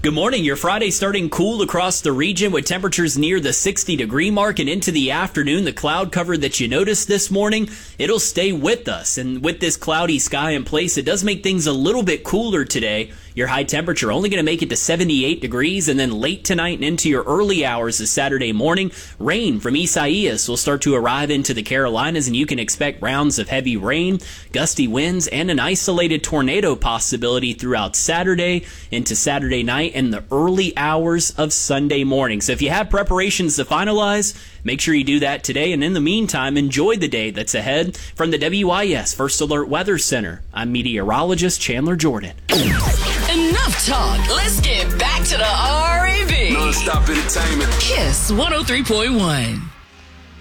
Good morning. Your Friday starting cool across the region with temperatures near the 60-degree mark, and into the afternoon, the cloud cover that you noticed this morning, it'll stay with us. And with this cloudy sky in place, it does make things a little bit cooler today. Your high temperature only going to make it to 78 degrees, and then late tonight and into your early hours of Saturday morning, rain from Isaias will start to arrive into the Carolinas, and you can expect rounds of heavy rain, gusty winds, and an isolated tornado possibility throughout Saturday into Saturday night and the early hours of Sunday morning. So if you have preparations to finalize, make sure you do that today. And in the meantime, enjoy the day that's ahead. From the WIS First Alert Weather Center, I'm meteorologist Chandler Jordan. Enough talk. Let's get back to the REV. Non-stop entertainment. Kiss 103.1.